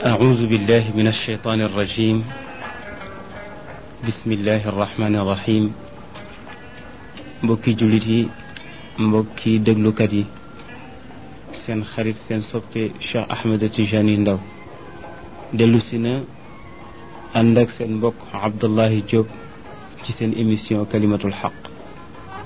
أعوذ بالله من الشيطان الرجيم. بسم الله الرحمن الرحيم. mbokki jullit yi, mbokki déglukat yi, seen xarit seen soppe Cheikh Ahmed Tijani Ndaw dellusi na ànd ak seen mbokk Abdullahi Diop ci seen émission kalimatul xaq.